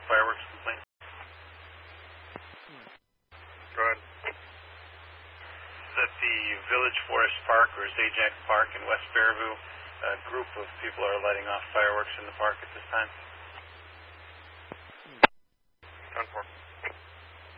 fireworks complaint. Go ahead. At the Village Forest Park, or Zajac Park in West Fairview, a group of people are lighting off fireworks in the park at this time.